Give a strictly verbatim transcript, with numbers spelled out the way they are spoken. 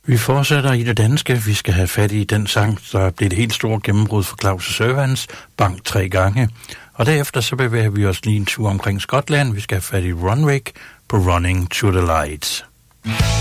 Vi fortsætter i det danske. Vi skal have fat i den sang, der blev det helt store gennembrud for Claus Søvans, Bank tre gange. Og derefter så bevæger vi os lige en tur omkring Skotland. Vi skal have fat i Runrig på Running to the Lights.